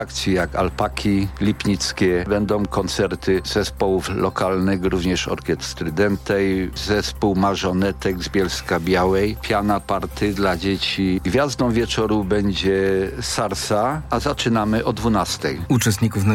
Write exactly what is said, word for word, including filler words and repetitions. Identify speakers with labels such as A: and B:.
A: Akcji jak Alpaki Lipnickie, będą koncerty zespołów lokalnych, również orkiestry Dętej, zespół Marzonetek z Bielska Białej, piana party dla dzieci. Gwiazdą wieczoru będzie Sarsa, a zaczynamy o dwunastej.
B: Uczestników